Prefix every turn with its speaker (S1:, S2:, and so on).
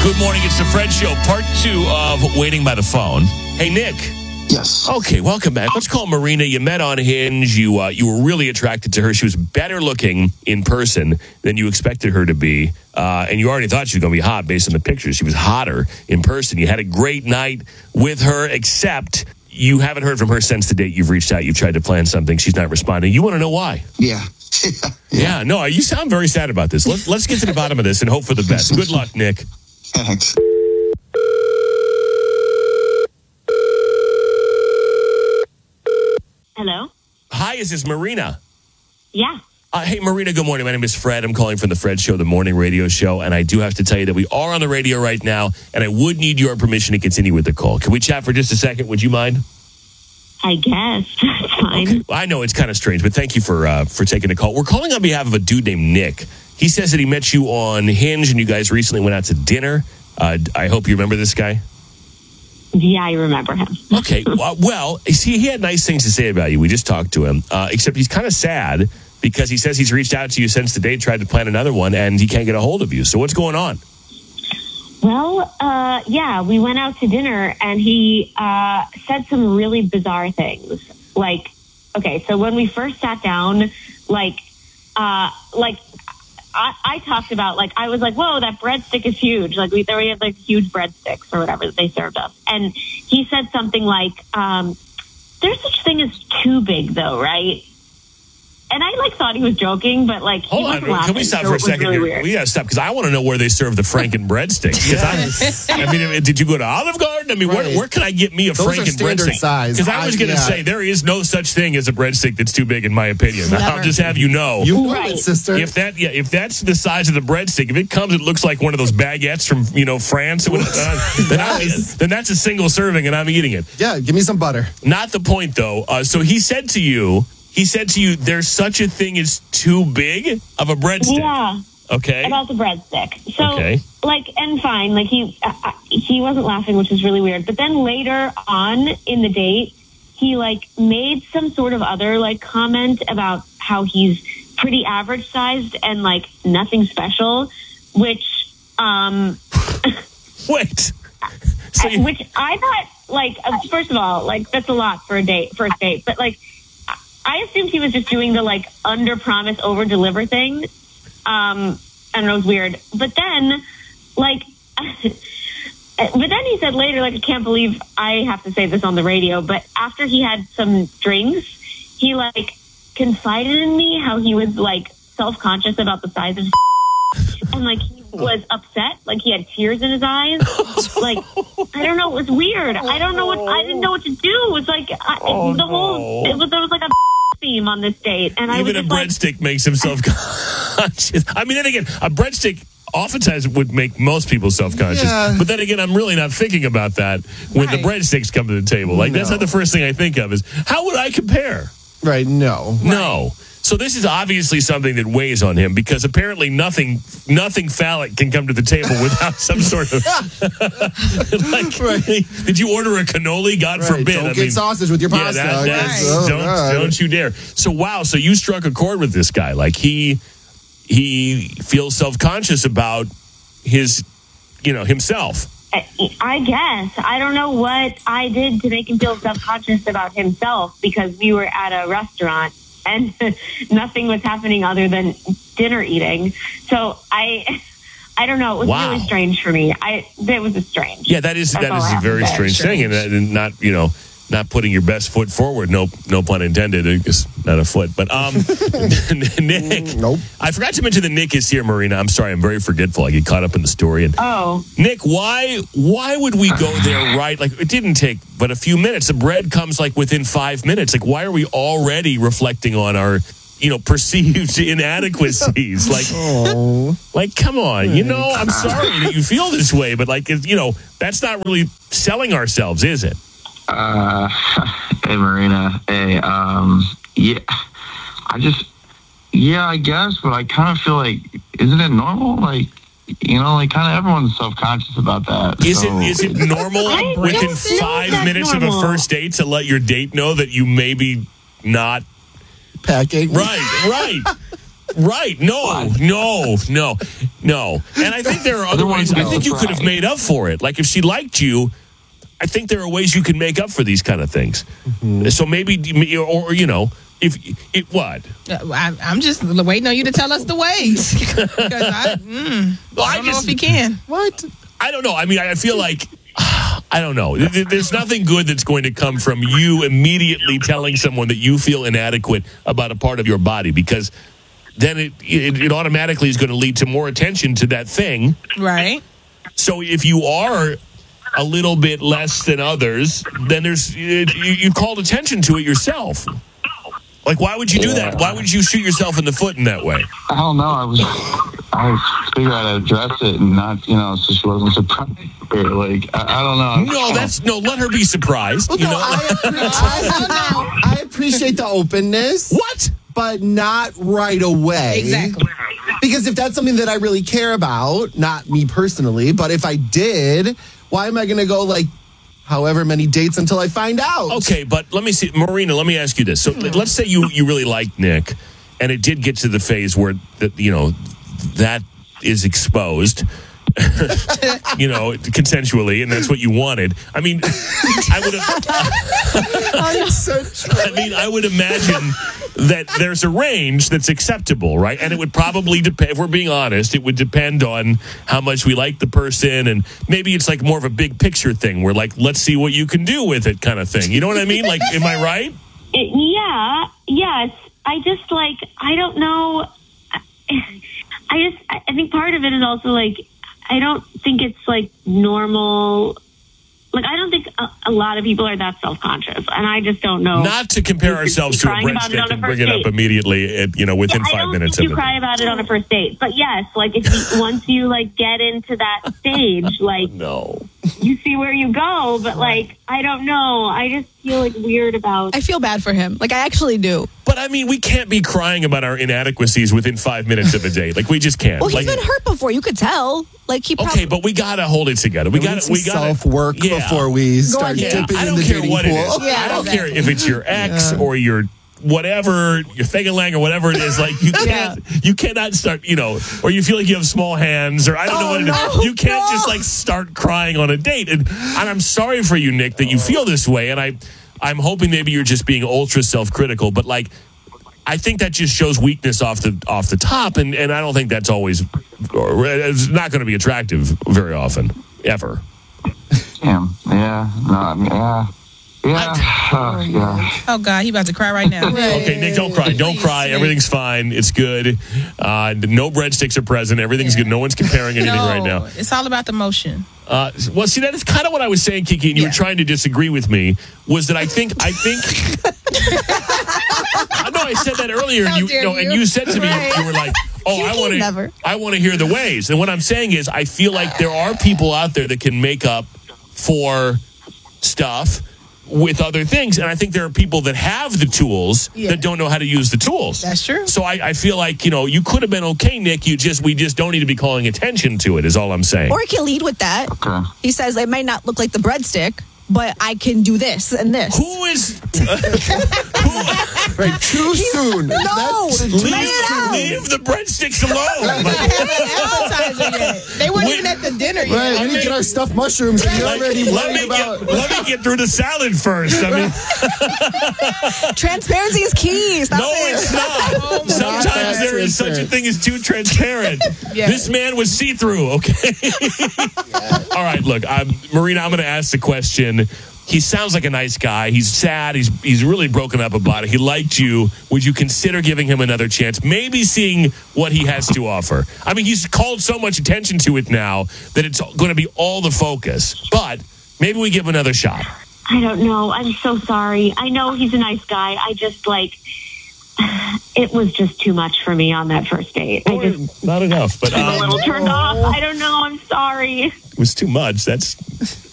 S1: Good morning. It's the Fred Show, part 2 of Waiting by the Phone. Hey, Nick.
S2: Yes.
S1: Okay, welcome back. Let's call Marina. You met on Hinge. You were really attracted to her. She was better looking in person than you expected her to be. And you already thought she was going to be hot based on the pictures. She was hotter in person. You had a great night with her, except you haven't heard from her since the date. You've reached out. You've tried to plan something. She's not responding. You want to know why?
S2: Yeah.
S1: Yeah, no, you sound very sad about this. Let's get to the bottom of this and hope for the best. Good luck, Nick.
S2: Thanks.
S3: Hello?
S1: Hi, is this Marina?
S3: Yeah.
S1: Hey, Marina, good morning. My name is Fred. I'm calling from the Fred Show, the morning radio show, and I do have to tell you that we are on the radio right now, and I would need your permission to continue with the call. Can we chat for just a second? Would you mind?
S3: I guess. It's fine.
S1: Okay. I know it's kind of strange, but thank you for taking the call. We're calling on behalf of a dude named Nick. He says that he met you on Hinge, and you guys recently went out to dinner. I hope you remember this guy.
S3: Yeah, I remember him.
S1: Okay. Well, see, he had nice things to say about you. We just talked to him, except he's kind of sad because he says he's reached out to you since the date, tried to plan another one, and he can't get a hold of you. So what's going on?
S3: Well, yeah, we went out to dinner, and he said some really bizarre things. Like, okay, so when we first sat down, I talked about, I was like, whoa, that breadstick is huge. Like, we had, huge breadsticks or whatever that they served us. And he said something like, there's such thing as too big, though, right? And I, thought he was joking, but,
S1: Hold on. Can we stop for a second
S3: really
S1: here?
S3: weird.
S1: We got to stop, because I want to know where they serve the Franken breadsticks. Did you go to Olive Garden? I mean, where can I get me a Franken breadstick? Because I was going to say, there is no such thing as a breadstick that's too big, in my opinion.
S4: Never.
S1: I'll just have you know.
S4: You know it, sister.
S1: If that's the size of the breadstick, if it comes, it looks like one of those baguettes from, France, then that's a single serving, and I'm eating it.
S4: Yeah, give me some butter.
S1: Not the point, though. So he said to you, there's such a thing as too big of a breadstick.
S3: Yeah.
S1: Okay.
S3: About the breadstick. So,
S1: okay.
S3: And fine, he wasn't laughing, which is really weird. But then later on in the date, he, made some sort of other, comment about how he's pretty average sized and, nothing special, which,
S1: Wait.
S3: Which I thought, first of all, that's a lot for first date. But, I assumed he was just doing the under promise, over deliver thing. And it was weird. But then, he said later, I can't believe I have to say this on the radio, but after he had some drinks, he confided in me how he was self-conscious about the size of his and he was upset, he had tears in his eyes. I don't know, it was weird. I didn't know what to do. It was there was a theme on this date, and
S1: even a breadstick makes him self-conscious. I mean, then again, a breadstick oftentimes would make most people self-conscious. Yeah. But then again, I'm really not thinking about that when the breadsticks come to the table. That's not the first thing I think of. Is how would I compare?
S4: Right? No.
S1: No. So this is obviously something that weighs on him, because apparently nothing phallic can come to the table without some sort of Did you order a cannoli? God forbid.
S4: Don't get sausage with your pasta.
S1: Don't you dare. So wow. So you struck a chord with this guy. He feels self-conscious about his, himself.
S3: I guess. I don't know what I did to make him feel self-conscious about himself, because we were at a restaurant and nothing was happening other than dinner eating. So I don't know. It was really strange for me. It was strange.
S1: Yeah, that is a very strange thing, and not not putting your best foot forward. No pun intended. It's not a foot, but Nick.
S4: Nope.
S1: I forgot to mention that Nick is here, Marina. I'm sorry. I'm very forgetful. I get caught up in the story. And Nick, why would we go there? Right? It didn't take but a few minutes. The bread comes within 5 minutes. Why are we already reflecting on our perceived inadequacies? Come on, I'm sorry that you feel this way, but that's not really selling ourselves, is it?
S2: Hey, Marina. Hey, I guess, but I kind of feel isn't it normal? Kind of everyone's self-conscious about that.
S1: Is it normal within 5 minutes of a first date to let your date know that you maybe not
S4: packing?
S1: Right. Right. No. And I think there are other ways. I think you could have made up for it. Like if she liked you, I think there are ways you can make up for these kind of things. Mm-hmm. So maybe, or if it what?
S5: I'm just waiting on you to tell us the ways. Because I don't know if you can.
S4: What?
S1: I don't know. I mean, I feel like, I don't know. There's nothing good that's going to come from you immediately telling someone that you feel inadequate about a part of your body, because then it automatically is going to lead to more attention to that thing.
S5: Right.
S1: So if you are a little bit less than others, then you called attention to it yourself. Like, why would you do that? Why would you shoot yourself in the foot in that way?
S2: I don't know. I figured I'd address it and not, so she wasn't surprised. Or like, I don't know.
S1: Let her be surprised.
S4: Well, I appreciate the openness.
S1: What?
S4: But not right away.
S5: Exactly.
S4: Because if that's something that I really care about, not me personally, but if I did, why am I going to go like however many dates until I find out?
S1: Okay, but let me see. Marina, let me ask you this. So let's say you really like Nick, and it did get to the phase where, that is exposed. Consensually, and that's what you wanted. I mean, I would imagine that there's a range that's acceptable, right? And it would probably depend, if we're being honest, it would depend on how much we like the person, and maybe it's like more of a big picture thing where like, let's see what you can do with it kind of thing. You know what I mean? Like, am I right?
S3: Yes. I just I don't know. I think part of it is also like, I don't think it's like normal. Like, I don't think a lot of people are that self-conscious, and I just don't know.
S1: Not to compare ourselves to a breadstick and bring it up immediately, within 5 minutes.
S3: I don't think you cry about it on a first date, but yes, like once you get into that stage,
S1: no,
S3: you see where you go. But I don't know. I just feel weird about.
S6: I feel bad for him. I actually do.
S1: But I mean, we can't be crying about our inadequacies within 5 minutes of a date. We just can't.
S6: Well, he's been hurt before. You could tell.
S1: Okay, but we gotta hold it together. We gotta
S4: self-work before we start dipping in the dating pool.
S1: I don't care if it's your ex or your whatever, your thing-a-lang or whatever it is. You cannot start, or you feel like you have small hands, or I don't know what it is. You can't just start crying on a date. And I'm sorry for you, Nick, that you feel this way. And I'm hoping maybe you're just being ultra self-critical, but I think that just shows weakness off the top, and I don't think that's always, or it's not going to be attractive very often, ever.
S2: Yeah.
S5: Oh God, he about to cry right now.
S1: Okay, Nick, don't cry. Don't cry. Everything's fine. It's good. No breadsticks are present. Everything's good. No one's comparing anything right now.
S5: It's all about the motion.
S1: Well, see, that is kind of what I was saying, Kiki, and you were trying to disagree with me, was that I think I know I said that earlier, and you said to me, you were like, oh, I want to hear the ways. And what I'm saying is, I feel like there are people out there that can make up for stuff with other things, and I think there are people that have the tools that don't know how to use the tools.
S5: That's true.
S1: So I feel like, you could have been okay, Nick. We just don't need to be calling attention to it, is all I'm saying.
S6: Or he can lead with that. Okay. He says, it might not look like the breadstick, but I can do this and this.
S1: Who is...
S4: Right, too soon.
S6: No,
S1: leave the breadsticks alone.
S5: They weren't even at the dinner yet.
S4: Right, we need to get our stuffed mushrooms. And you're already worried about.
S1: Let me get through the salad first. I mean,
S6: transparency is key.
S1: It's not. Sometimes there is such a thing as too transparent. This man was see-through. Okay. All right. Look, Marina, I'm going to ask the question. He sounds like a nice guy. He's sad. He's really broken up about it. He liked you. Would you consider giving him another chance? Maybe seeing what he has to offer. I mean, he's called so much attention to it now that it's going to be all the focus. But maybe we give him another shot.
S3: I don't know. I'm so sorry. I know he's a nice guy. I just it was just too much for me on that first date.
S1: Not enough. But
S3: I'm a little turned off. I don't know. I'm sorry.
S1: It was too much. That's